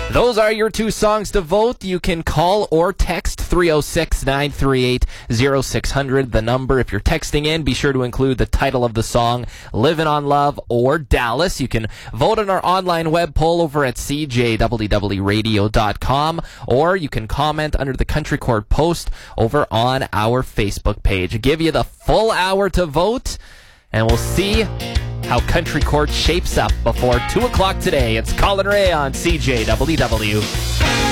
Those are your two songs to vote. You can call or text 306-938-0600, the number. If you're texting in, be sure to include the title of the song, Livin' on Love or Dallas. You can vote on our online web poll over at cjwwradio.com, or you can comment under the Country Court post over on our Facebook page. I'll give you the full hour to vote, and we'll see how Country Court shapes up before 2 o'clock today. It's Colin Ray on CJWW.